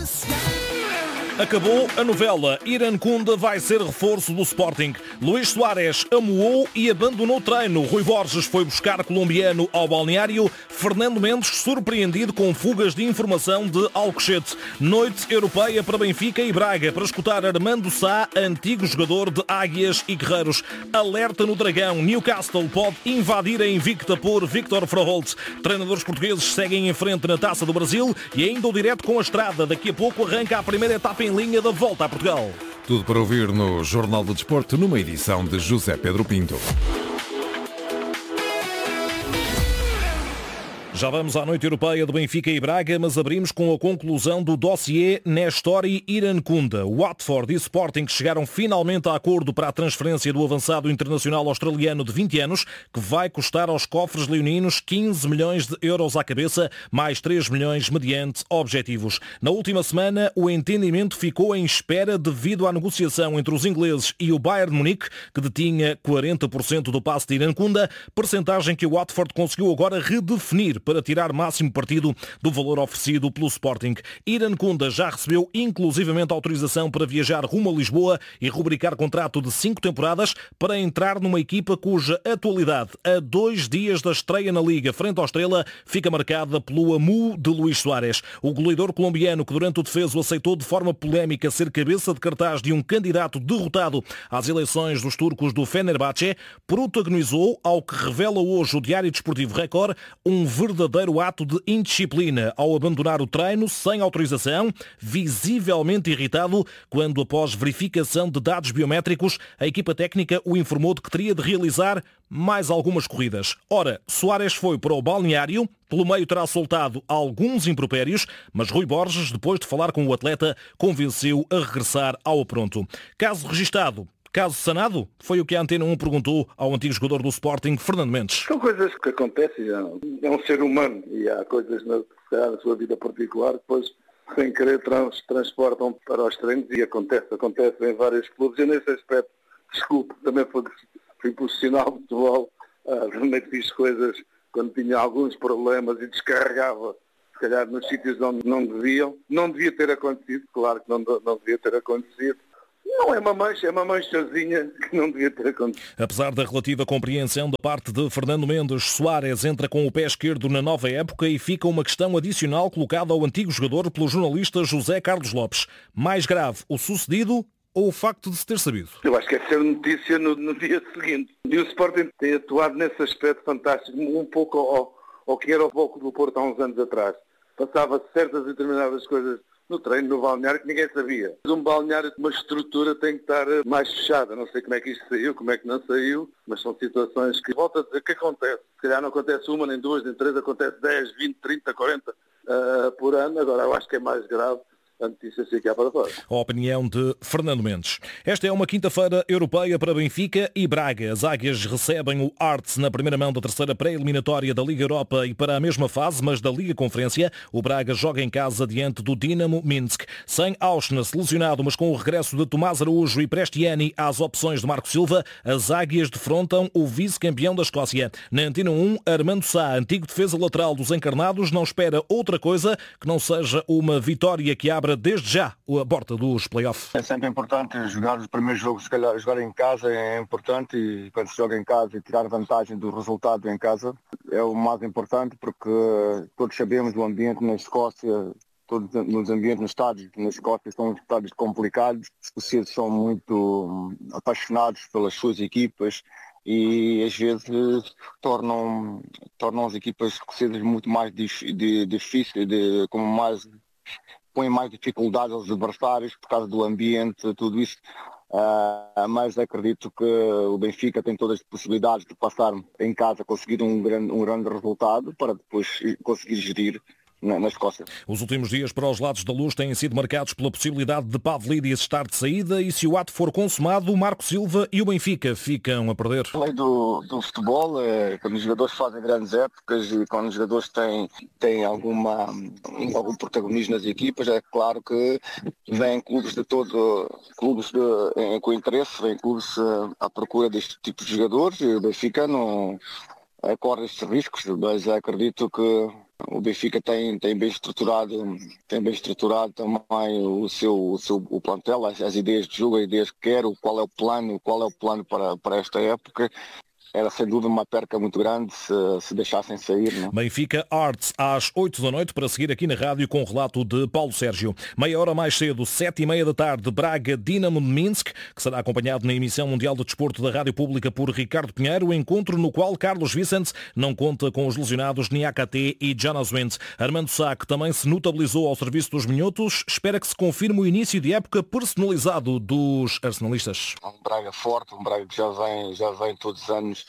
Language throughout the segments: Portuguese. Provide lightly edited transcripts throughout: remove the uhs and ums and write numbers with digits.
Acabou a novela. Irankunda vai ser reforço do Sporting. Luís Soares amuou e abandonou o treino. Rui Borges foi buscar colombiano ao balneário. Fernando Mendes surpreendido com fugas de informação de Alcochete. Noite europeia para Benfica e Braga para escutar Armando Sá, antigo jogador de Águias e Guerreiros. Alerta no Dragão. Newcastle pode invadir a invicta por Victor Froholt. Treinadores portugueses seguem em frente na Taça do Brasil e ainda o direto com a estrada. Daqui a pouco arranca a primeira etapa em linha da volta a Portugal. Tudo para ouvir no Jornal do Desporto, numa edição de José Pedro Pinto. Já vamos à noite europeia de Benfica e Braga, mas abrimos com a conclusão do dossiê Nestor e Irankunda. Watford e Sporting chegaram finalmente a acordo para a transferência do avançado internacional australiano de 20 anos, que vai custar aos cofres leoninos 15 milhões de euros à cabeça, mais 3 milhões mediante objetivos. Na última semana, o entendimento ficou em espera devido à negociação entre os ingleses e o Bayern Munique, que detinha 40% do passe de Irankunda, percentagem que o Watford conseguiu agora redefinir para tirar máximo partido do valor oferecido pelo Sporting. Irankunda já recebeu inclusivamente autorização para viajar rumo a Lisboa e rubricar contrato de 5 temporadas para entrar numa equipa cuja atualidade, a 2 dias da estreia na Liga frente ao Estrela, fica marcada pelo amu de Luís Soares. O goleador colombiano, que durante o defeso aceitou de forma polémica ser cabeça de cartaz de um candidato derrotado às eleições dos turcos do Fenerbahçe, protagonizou, ao que revela hoje o Diário Desportivo Record, um verdadeiro ato de indisciplina ao abandonar o treino sem autorização, visivelmente irritado quando, após verificação de dados biométricos, a equipa técnica o informou de que teria de realizar mais algumas corridas. Ora, Soares foi para o balneário, pelo meio terá soltado alguns impropérios, mas Rui Borges, depois de falar com o atleta, convenceu a regressar ao apronto. Caso registado. Caso sanado? Foi o que a Antena 1 perguntou ao antigo jogador do Sporting, Fernando Mendes. São coisas que acontecem, é um ser humano e há coisas na sua vida particular que depois, sem querer, transportam para os treinos e acontece em vários clubes. E nesse aspecto, desculpe, também fui profissional de futebol, também fiz coisas quando tinha alguns problemas e descarregava, se calhar, nos sítios onde não deviam. Não devia ter acontecido, claro que não devia ter acontecido. Não é uma manchazinha que não devia ter acontecido. Apesar da relativa compreensão da parte de Fernando Mendes, Soares entra com o pé esquerdo na nova época e fica uma questão adicional colocada ao antigo jogador pelo jornalista José Carlos Lopes. Mais grave, o sucedido ou o facto de se ter sabido? Eu acho que é ser notícia no dia seguinte. E o Sporting tem atuado nesse aspecto fantástico, um pouco ao que era o Bloco do Porto há uns anos atrás. Passava certas e determinadas coisas no treino, no balneário, que ninguém sabia. Um balneário com uma estrutura tem que estar mais fechada. Não sei como é que isto saiu, como é que não saiu, mas são situações que, volto a dizer, que acontece. Se calhar não acontece uma, nem duas, nem três, acontece 10, 20, 30, 40 por ano. Agora, eu acho que é mais grave a notícia ficar para fora. A opinião de Fernando Mendes. Esta é uma quinta-feira europeia para Benfica e Braga. As Águias recebem o Hearts na primeira mão da terceira pré-eliminatória da Liga Europa e para a mesma fase, mas da Liga Conferência, o Braga joga em casa diante do Dinamo Minsk. Sem Auschwitz lesionado, mas com o regresso de Tomás Araújo e Prestiani às opções de Marco Silva, as Águias defrontam o vice-campeão da Escócia. Na Antena 1, Armando Sá, antigo defesa lateral dos encarnados, não espera outra coisa que não seja uma vitória que abra desde já a porta dos play-offs. É sempre importante jogar os primeiros jogos, se calhar jogar em casa é importante, e quando se joga em casa e tirar vantagem do resultado em casa é o mais importante, porque todos sabemos do ambiente na Escócia, todos nos ambientes nos estádios na Escócia são estádios complicados, os escoceses são muito apaixonados pelas suas equipas e às vezes tornam as equipas escocesas muito mais difíceis, põe mais dificuldade aos adversários por causa do ambiente, tudo isso. Mas acredito que o Benfica tem todas as possibilidades de passar em casa, conseguir um grande resultado para depois conseguir gerir na Escócia. Os últimos dias para os lados da luz têm sido marcados pela possibilidade de Pavlidis estar de saída e, se o ato for consumado, o Marco Silva e o Benfica ficam a perder. A lei do futebol é quando os jogadores fazem grandes épocas e quando os jogadores têm algum protagonismo nas equipas, é claro que vêm clubes com interesse, vêm clubes à procura deste tipo de jogadores e o Benfica não corre estes riscos, mas acredito que O Benfica tem bem estruturado também o plantel, as ideias de jogo, as ideias que quer, qual é o plano para esta época. Era sem dúvida uma perca muito grande se deixassem sair. Não? Benfica Arts às 8 da noite para seguir aqui na rádio com o relato de Paulo Sérgio. Meia hora mais cedo, 7h30 da tarde, Braga Dinamo de Minsk, que será acompanhado na emissão mundial de desporto da Rádio Pública por Ricardo Pinheiro, encontro no qual Carlos Vicente não conta com os lesionados Niakate e Jonas Wendt. Armando Sá, que também se notabilizou ao serviço dos minhotos, espera que se confirme o início de época personalizado dos arsenalistas. Um Braga forte, um Braga que já vem todos os anos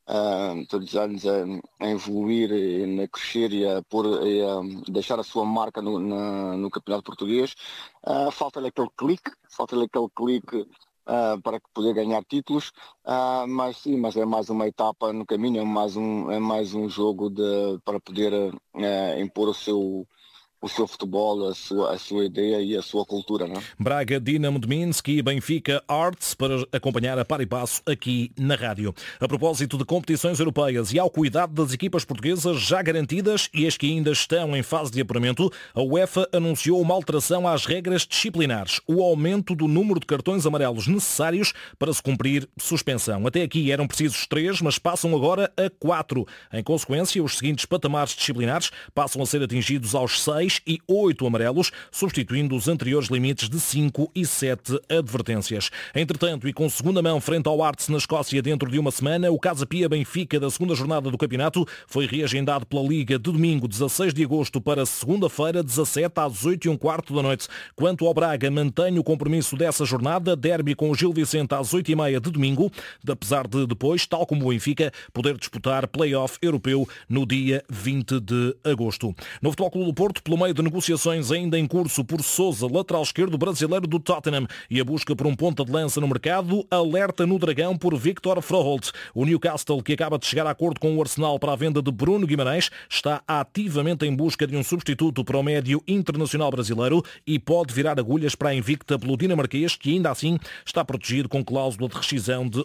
a evoluir, a crescer e a deixar a sua marca no campeonato português. Falta-lhe aquele clique para poder ganhar títulos, mas é mais uma etapa no caminho, é mais um jogo para poder impor o seu futebol, a sua ideia e a sua cultura. Não? Braga, Dinamo de Minsk e Benfica Arts para acompanhar a par e passo aqui na rádio. A propósito de competições europeias e ao cuidado das equipas portuguesas já garantidas e as que ainda estão em fase de apuramento, a UEFA anunciou uma alteração às regras disciplinares, o aumento do número de cartões amarelos necessários para se cumprir suspensão. Até aqui eram precisos 3, mas passam agora a 4. Em consequência, os seguintes patamares disciplinares passam a ser atingidos aos 6 e 8 amarelos, substituindo os anteriores limites de 5 e 7 advertências. Entretanto, e com segunda mão frente ao Arts na Escócia dentro de uma semana, o Casa Pia Benfica da segunda jornada do campeonato foi reagendado pela Liga de domingo 16 de agosto para segunda-feira 17 às 8h15 da noite. Quanto ao Braga, mantém o compromisso dessa jornada, derby com o Gil Vicente às 8h30 de domingo, apesar de depois, tal como o Benfica, poder disputar play-off europeu no dia 20 de agosto. No Futebol Clube do Porto, pelo meio de negociações ainda em curso por Sousa, lateral esquerdo brasileiro do Tottenham, e a busca por um ponta de lança no mercado, alerta no Dragão por Victor Froholt. O Newcastle, que acaba de chegar a acordo com o Arsenal para a venda de Bruno Guimarães, está ativamente em busca de um substituto para o médio internacional brasileiro e pode virar agulhas para a invicta pelo dinamarquês, que ainda assim está protegido com cláusula de rescisão de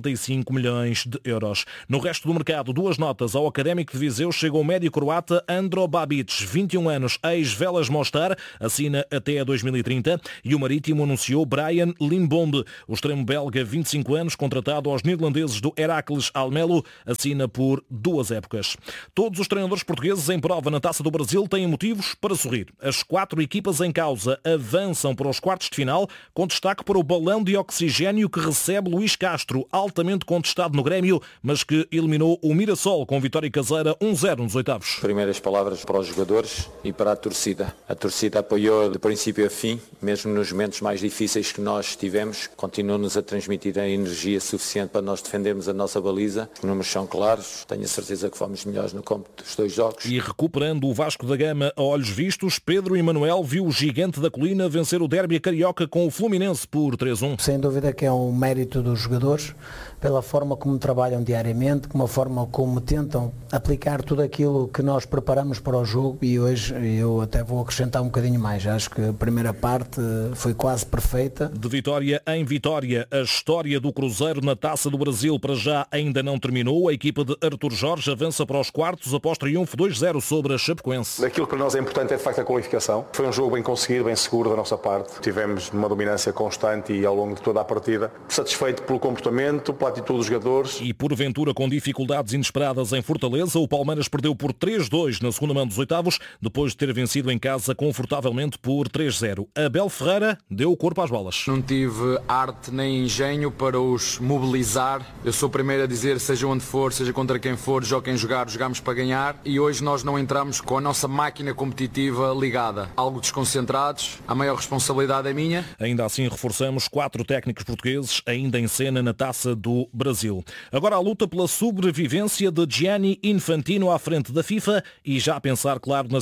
85 milhões de euros. No resto do mercado, 2 notas. Ao Académico de Viseu chega o médio croata Andro Babic, 21 anos, ex-Velas Mostar, assina até a 2030, e o Marítimo anunciou Brian Limbombe. O extremo belga, 25 anos, contratado aos neerlandeses do Heracles Almelo, assina por 2 épocas. Todos os treinadores portugueses em prova na Taça do Brasil têm motivos para sorrir. As 4 equipas em causa avançam para os quartos de final, com destaque para o balão de oxigénio que recebe Luís Castro, altamente contestado no Grêmio, mas que eliminou o Mirassol com vitória caseira 1-0 nos oitavos. Primeiras palavras para os jogadores e para a torcida. A torcida apoiou de princípio a fim, mesmo nos momentos mais difíceis que nós tivemos, continuou-nos a transmitir a energia suficiente para nós defendermos a nossa baliza. Os números são claros, tenho a certeza que fomos melhores no campo dos 2 jogos. E recuperando o Vasco da Gama a olhos vistos, Pedro Emanuel viu o gigante da colina vencer o derby carioca com o Fluminense por 3-1. Sem dúvida que é um mérito dos jogadores, pela forma como trabalham diariamente, como a forma como tentam aplicar tudo aquilo que nós preparamos para o jogo, e hoje eu até vou acrescentar um bocadinho mais. Acho que a primeira parte foi quase perfeita. De vitória em vitória, a história do Cruzeiro na Taça do Brasil para já ainda não terminou. A equipa de Artur Jorge avança para os quartos após triunfo 2-0 sobre a Chapecoense. Aquilo que para nós é importante é de facto a qualificação. Foi um jogo bem conseguido, bem seguro da nossa parte. Tivemos uma dominância constante e ao longo de toda a partida. Satisfeito pelo comportamento, pela atitude dos jogadores. E porventura com dificuldades inesperadas em Fortaleza, o Palmeiras perdeu por 3-2 na segunda mão dos oitavos, depois de ter vencido em casa confortavelmente por 3-0. Abel Ferreira deu o corpo às bolas. Não tive arte nem engenho para os mobilizar. Eu sou o primeiro a dizer, seja onde for, seja contra quem for, joguem jogar, jogamos para ganhar. E hoje nós não entramos com a nossa máquina competitiva ligada. Algo desconcentrados, a maior responsabilidade é minha. Ainda assim reforçamos 4 técnicos portugueses ainda em cena na Taça do Brasil. Agora a luta pela sobrevivência de Gianni Infantino à frente da FIFA e já a pensar, claro, nas eleições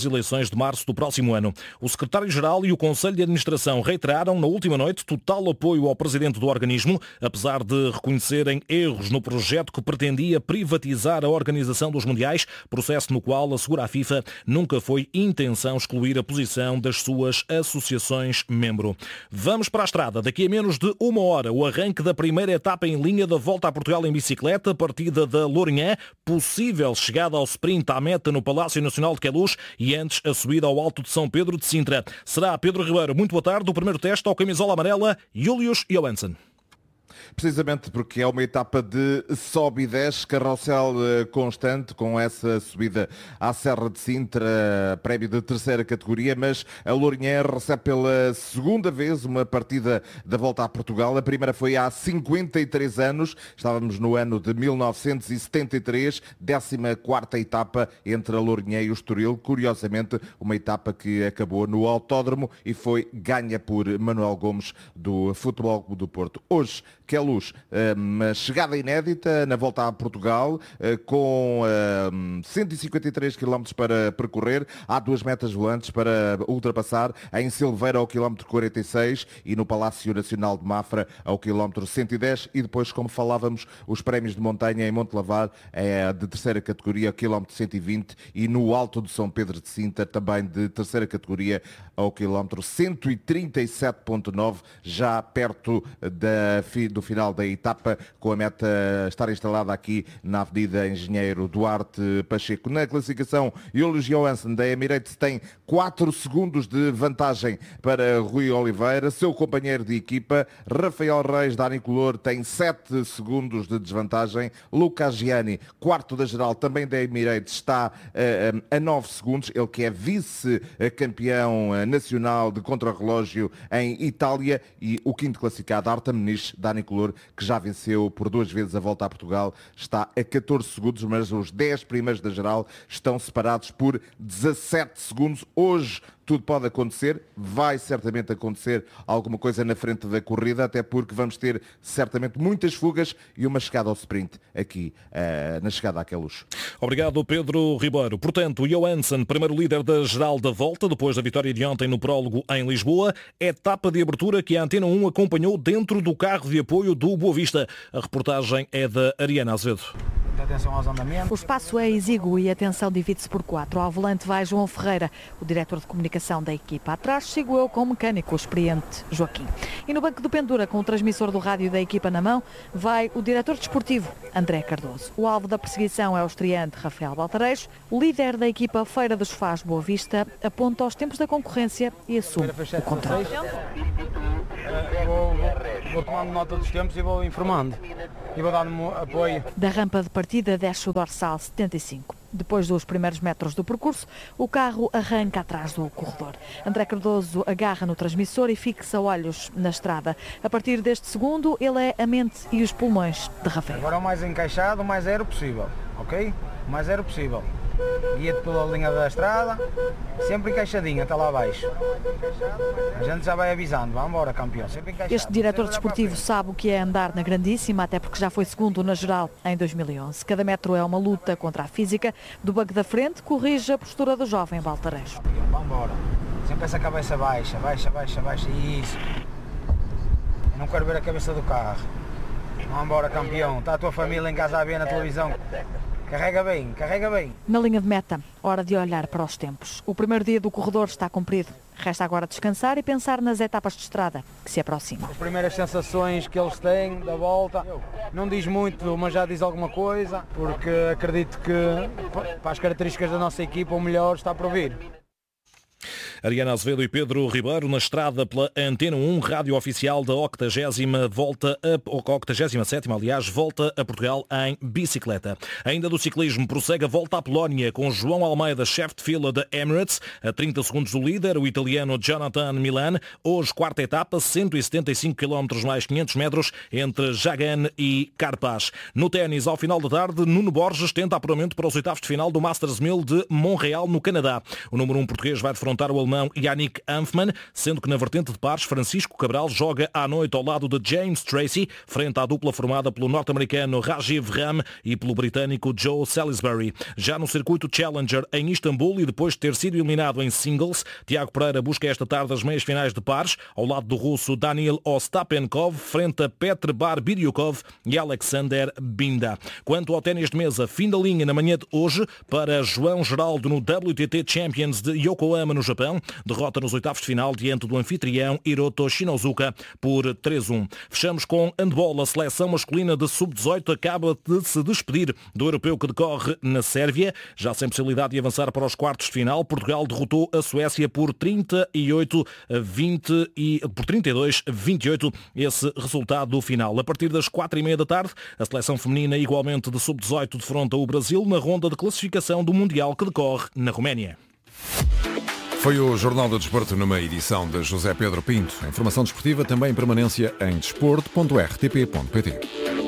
de março do próximo ano. O secretário-geral e o Conselho de Administração reiteraram na última noite total apoio ao presidente do organismo, apesar de reconhecerem erros no projeto que pretendia privatizar a organização dos Mundiais, processo no qual, assegura a FIFA, nunca foi intenção excluir a posição das suas associações membro. Vamos para a estrada. Daqui a menos de uma hora, o arranque da primeira etapa em linha da Volta a Portugal em bicicleta, partida da Lourinhã, possível chegada ao sprint à meta no Palácio Nacional de Queluz e antes a subida ao Alto de São Pedro de Sintra. Será Pedro Ribeiro. Muito boa tarde. O primeiro teste ao camisola amarela, Julius Johansson. Precisamente porque é uma etapa de sobe e desce, carrossel constante, com essa subida à Serra de Sintra, prémio de terceira categoria, mas a Lourinhã recebe pela segunda vez uma partida da Volta a Portugal. A primeira foi há 53 anos, estávamos no ano de 1973, 14ª etapa entre a Lourinhã e o Estoril. Curiosamente, uma etapa que acabou no autódromo e foi ganha por Manuel Gomes do Futebol Clube do Porto. Hoje, Queluz, uma chegada inédita na Volta a Portugal, com 153 km para percorrer. Há duas metas volantes para ultrapassar, em Silveira ao quilómetro 46 e no Palácio Nacional de Mafra ao quilómetro 110. E depois, como falávamos, os prémios de montanha em Montelavar, de terceira categoria, quilómetro 120, e no Alto de São Pedro de Sintra, também de terceira categoria, ao quilómetro 137.9, já perto do final da etapa, com a meta estar instalada aqui na Avenida Engenheiro Duarte Pacheco. Na classificação, Julius Johansson da Emirates tem 4 segundos de vantagem para Rui Oliveira. Seu companheiro de equipa, Rafael Reis da Anicolor, tem 7 segundos de desvantagem. Luca Gianni, quarto da geral, também da Emirates, está a 9 segundos. Ele que é vice-campeão nacional de contrarrelógio em Itália, e o quinto classificado, Artem Muniz da Anicolor, que já venceu por 2 vezes a Volta a Portugal, está a 14 segundos, mas os 10 primeiros da geral estão separados por 17 segundos. Hoje tudo pode acontecer, vai certamente acontecer alguma coisa na frente da corrida, até porque vamos ter certamente muitas fugas e uma chegada ao sprint aqui na chegada à Queluz. Obrigado, Pedro Ribeiro. Portanto, Johansson, primeiro líder da geral da Volta, depois da vitória de ontem no prólogo em Lisboa, etapa de abertura que a Antena 1 acompanhou dentro do carro de apoio do Boa Vista. A reportagem é da Ariana Azevedo. Atenção aos andamentos. O espaço é exíguo e a atenção divide-se por 4. Ao volante vai João Ferreira, o diretor de comunicação da equipa. Atrás sigo eu com o mecânico experiente Joaquim. E no banco de pendura, com o transmissor do rádio da equipa na mão, vai o diretor desportivo André Cardoso. O alvo da perseguição é o estreante Rafael Baltareixo. O líder da equipa Feira dos Fás Boa Vista aponta aos tempos da concorrência e assume o controle. Vou tomando nota dos tempos e vou informando. E vou dando apoio. Da rampa de partida desce o dorsal 75. Depois dos primeiros metros do percurso, o carro arranca atrás do corredor. André Cardoso agarra no transmissor e fixa olhos na estrada. A partir deste segundo, ele é a mente e os pulmões de Rafael. Agora o mais encaixado, o mais aero possível, ok? O mais aero possível. Guia-te pela linha da estrada, sempre encaixadinho até lá abaixo. A gente já vai avisando, vamos embora, campeão. Este diretor desportivo sabe o que é andar na grandíssima, até porque já foi segundo na geral em 2011. Cada metro é uma luta contra a física. Do banco da frente, corrige a postura do jovem Baltareixo. Vamos embora, sempre essa cabeça baixa, isso. Eu não quero ver a cabeça do carro. Vamos embora, campeão. Está a tua família em casa a ver na televisão. Carrega bem. Na linha de meta, hora de olhar para os tempos. O primeiro dia do corredor está cumprido. Resta agora descansar e pensar nas etapas de estrada que se aproximam. As primeiras sensações que eles têm da volta, não diz muito, mas já diz alguma coisa, porque acredito que para as características da nossa equipa o melhor está por vir. Ariana Azevedo e Pedro Ribeiro na estrada pela Antena 1, rádio oficial da 87ª, aliás, Volta a Portugal em bicicleta. Ainda do ciclismo, prossegue a Volta à Polónia com João Almeida, chefe de fila da Emirates, a 30 segundos do líder, o italiano Jonathan Milan. Hoje, quarta etapa, 175 km mais 500 metros entre Jagan e Carpaz. No ténis, ao final da tarde, Nuno Borges tenta apuramento para os oitavos de final do Masters 1000 de Montreal, no Canadá. O número 1 português vai defrontar o alemão alemão Yannick Hanfmann, sendo que na vertente de pares, Francisco Cabral joga à noite ao lado de James Tracy, frente à dupla formada pelo norte-americano Rajiv Ram e pelo britânico Joe Salisbury. Já no circuito Challenger em Istambul e depois de ter sido eliminado em singles, Tiago Pereira busca esta tarde as meias finais de pares, ao lado do russo Daniil Ostapenkov, frente a Petr Barbiryukov e Alexander Binda. Quanto ao ténis de mesa, fim da linha na manhã de hoje para João Geraldo no WTT Champions de Yokohama, no Japão. Derrota nos oitavos de final diante do anfitrião Hiroto Shinozuka por 3-1. Fechamos com handball. A seleção masculina de sub-18 acaba de se despedir do europeu que decorre na Sérvia. Já sem possibilidade de avançar para os quartos de final, Portugal derrotou a Suécia por 32-28, esse resultado do final. A partir das 4h30 da tarde, a seleção feminina igualmente de sub-18 defronta o Brasil na ronda de classificação do Mundial que decorre na Roménia. Foi o Jornal do Desporto numa edição de José Pedro Pinto. A informação desportiva também em permanência em desporto.rtp.pt.